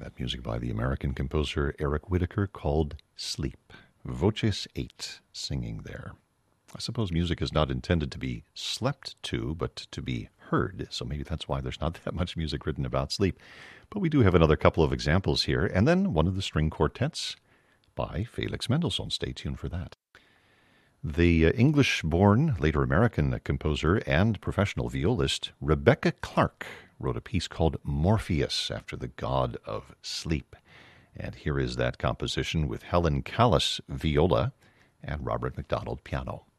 That music by the American composer Eric Whitacre called Sleep. Voces 8 singing there. I suppose music is not intended to be slept to, but to be heard. So maybe that's why there's not that much music written about sleep. But we do have another couple of examples here. And then one of the string quartets by Felix Mendelssohn. Stay tuned for that. The English-born, later American composer and professional violist Rebecca Clark wrote a piece called Morpheus after the god of sleep. And here is that composition with Helen Callis viola and Robert MacDonald piano.